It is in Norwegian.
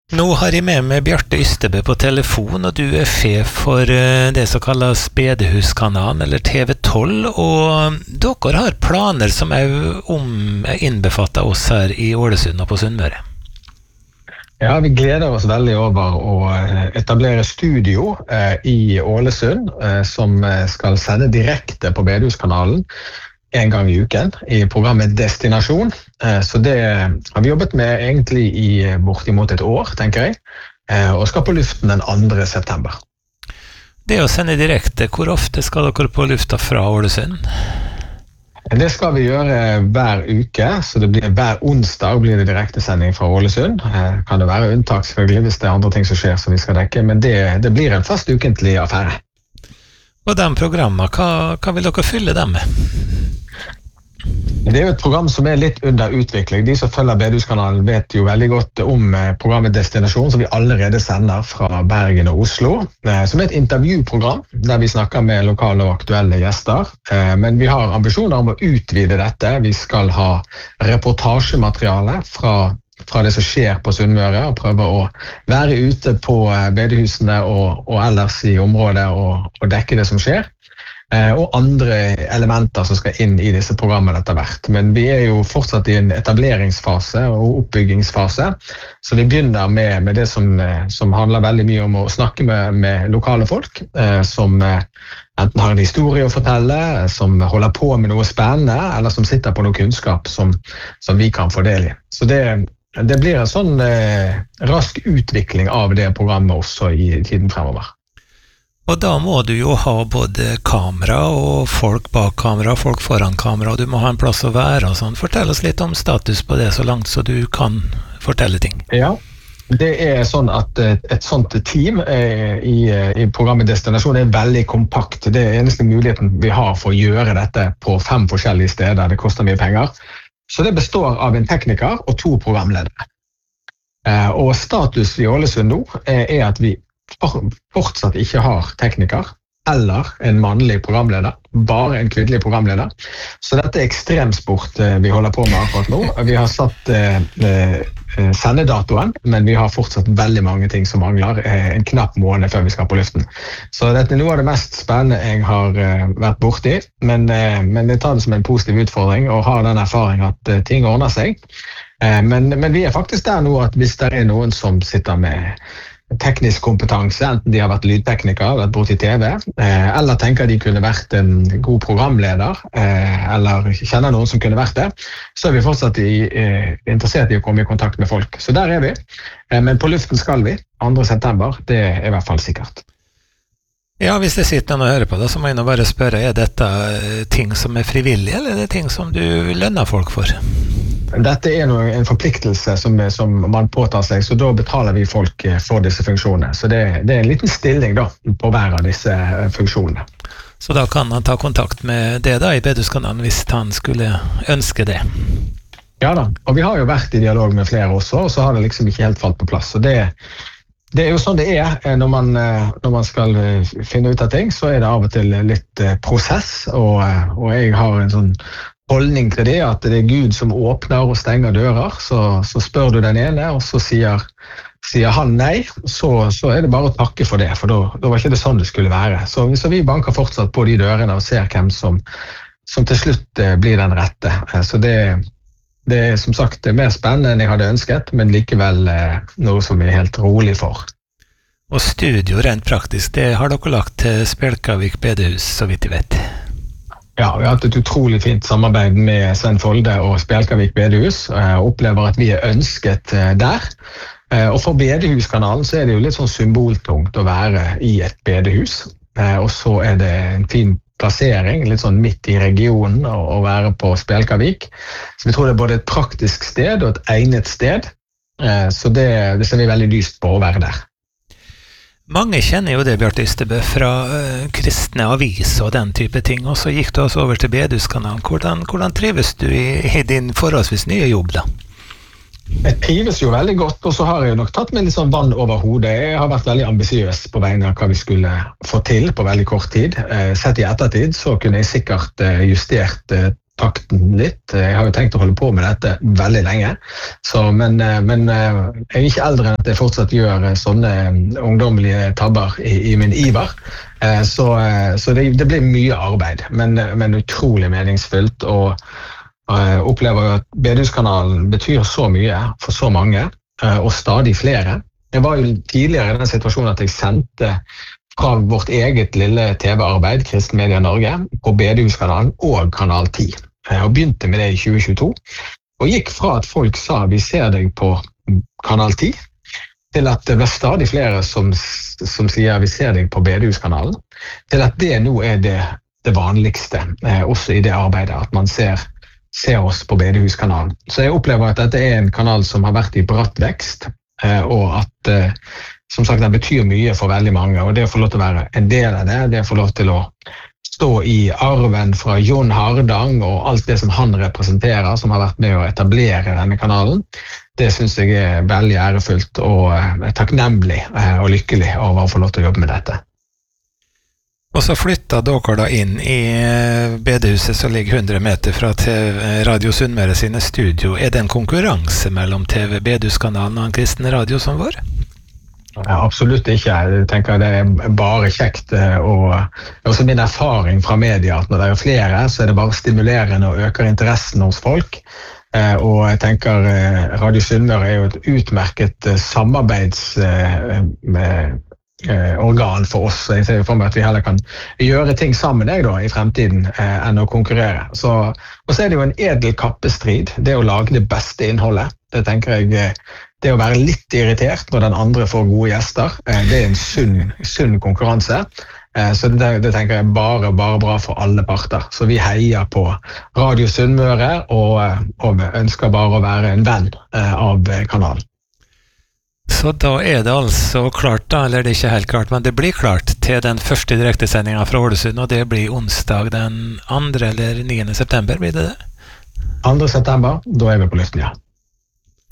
Nå har jeg med meg Bjarte Ystebø på telefon, og du sjef for det som kalles Bedehuskanalen, eller TV12, og dere har planer som innbefatter oss her i Ålesund og på Sunnmøre. Ja, vi gleder oss veldig over å etablere studio i Ålesund, som skal sende direkte på Bedehuskanalen en gang i uken i programmet Destinasjon. Så det har vi jobbet med egentlig i bortimot et år, tenker jeg, og skal på luften den 2. september. Det å sende direkte, hvor ofte skal dere på lufta fra Ålesund? Det skal vi gjøre hver uke, så det blir hver onsdag blir det direktesending fra Ålesund. Kan det være unntak selvfølgelig hvis det er andre ting som skjer som vi skal dekke, men det blir en fast ukentlig affære. Og de programmene, hva vil dere fylle dem med? Det er jo et program som er litt under utvikling. De som følger Bedehuskanalen vet jo veldig godt om programmet Destinasjon, som vi allerede sender fra Bergen og Oslo, som er et intervjuprogram der vi snakker med lokale og aktuelle gjester. Men vi har ambisjoner om å utvide dette. Vi skal ha reportasjemateriale fra det som skjer på Sunnmøre, og prøve å være ute på bedehusene og ellers i området og dekke det som skjer. Og andre elementer som skal inn i disse programmene etter hvert. Men vi er jo fortsatt i en etableringsfase og oppbyggingsfase, så vi begynner med det som handler veldig mye om å snakke med lokale folk, som enten har en historie å fortelle, som holder på med noe spennende, eller som sitter på noe kunnskap som vi kan fordele. Så det blir en sånn rask utvikling av det programmet også i tiden fremover. Og da må du jo ha både kamera og folk bak kamera, folk foran kamera, og du må ha en plass å være og sånn. Fortell oss litt om status på det så langt så du kan fortelle ting. Ja, det er sånn at et sånt team i programmet Destinasjon er veldig kompakt. Det er eneste muligheten vi har for å gjøre dette på 5 forskjellige steder. Det koster mye penger. Så det består av en tekniker og 2 programledere. Og status i Ålesund nå er at vi fortsatt ikke har tekniker eller en mannlig programleder, bare en kvinnelig programleder. Så dette er ekstremsport vi holder på med akkurat nå. Vi har satt sendedatoen, men vi har fortsatt veldig mange ting som mangler en knapp måned før vi skal på luften. Så dette er noe av det mest spennende jeg har vært borti, men jeg tar det som en positiv utfordring og har den erfaring at ting ordner seg. Men vi er faktisk der nå at hvis det er noen som sitter med teknisk kompetanse, enten de har vært lydtekniker, vært borte i TV, eller tenker de kunne vært en god programleder, eller kjenner noen som kunne vært det, så er vi fortsatt interessert i å komme i kontakt med folk. Så der er vi. Men på luften skal vi, 2. september, det er i hvert fall sikkert. Ja, hvis det sitter noen og hører på det, så må jeg nå bare spørre, er dette ting som er frivillige, eller er det ting som du lønner folk for? Dette er en forpliktelse som man påtar seg, så da betaler vi folk for disse funksjonene. Så det er en liten stilling da, på hver av disse funksjonene. Så da kan han ta kontakt med det da i Bedehuskanalen hvis han skulle ønske det? Ja da, og vi har jo vært i dialog med flere også, og så har det liksom ikke helt falt på plass. Så det er jo sånn det er når man skal finne ut av ting, så er det av og til litt prosess, og jeg har en sånn holdning til det, at det er Gud som åpner og stenger dører, så spør du den ene, og så sier han nei, så er det bare å takke for det, for da var ikke det sånn det skulle være. Så vi banker fortsatt på de dørene og ser hvem som til slutt blir den rette. Så det er som sagt mer spennende enn jeg hadde ønsket, men likevel noe som er helt rolig for. Og studio rent praktisk, det har dere lagt til Spjelkavik bedehus, så vidt jeg vet. Ja, vi har hatt et utrolig fint samarbeid med Sven Folde og Spjelkavik bedehus, og opplever at vi er ønsket der. Og for Bedehuskanalen så er det jo litt sånn symboltungt å være i et bedehus, og så er det en fin plassering, litt sånn midt i regionen å være på Spjelkavik. Så vi tror det er både et praktisk sted og et egnet sted, så det ser vi veldig lyst på å være der. Mange kjenner jo det, Bjarte Ystebø, fra kristne aviser og den type ting, og så gikk du også over til Bedehuskanalen. Hvordan trives du i din forholdsvis nye jobb da? Jeg trives jo veldig godt, og så har jeg nok tatt meg litt sånn vann over hodet. Jeg har vært veldig ambisiøs på vegne av hva vi skulle få til på veldig kort tid. Sett i ettertid så kunne jeg sikkert justert takten litt. Jeg har jo tenkt å holde på med dette veldig lenge, men jeg er ikke eldre enn at jeg fortsatt gjør sånne ungdommelige tabber i min iver. Så det blir mye arbeid, men utrolig meningsfylt, og opplever jo at Bedehuskanalen betyr så mye for så mange, og stadig flere. Jeg var jo tidligere i den situasjonen at jeg sendte fra vårt eget lille TV-arbeid, Kristen Media Norge, på Bedehuskanalen og Kanal 10. Og begynte med det i 2022, og gikk fra at folk sa vi ser deg på Kanal 10, til at det ble stadig flere som sier vi ser deg på Bedehuskanalen, til at det nå er det vanligste, også i det arbeidet, at man ser oss på Bedehuskanalen. Så jeg opplever at dette er en kanal som har vært i bratt vekst, og at som sagt, det betyr mye for veldig mange, og det å få lov til å være en del av det å få lov til å stå i arven fra Jon Hardang og alt det som han representerer, som har vært med å etablere denne kanalen, det synes jeg er veldig ærefullt og takknemlig og lykkelig over å få lov til å jobbe med dette. Og så flyttet dere da inn i bedehuset som ligger 100 meter fra Radio Sunnmøre sine studio. Er det en konkurranse mellom TV-bedehuskanalen og en kristen radio som vår? Ja, absolutt ikke. Jeg tenker det er bare kjekt, og også min erfaring fra media at når det er flere, så er det bare stimulerende og øker interessen hos folk. Og jeg tenker Radio Sunnmøre er jo et utmerket organ for oss. Jeg ser for meg at vi heller kan gjøre ting sammen i fremtiden enn å konkurrere. Og så er det jo en edel kappestrid, det å lage det beste innholdet. Det tenker jeg, det å være litt irritert når den andre får gode gjester, det er en sunn konkurranse. Så det tenker jeg bare bra for alle parter. Så vi heier på Radio Sunnmøre og ønsker bare å være en venn av kanalen. Så da er det altså klart da, eller det er ikke helt klart, men det blir klart til den første direktesendingen fra Ålesund, og det blir onsdag den 2. eller 9. september, blir det det? 2. september, da er vi på luften, ja.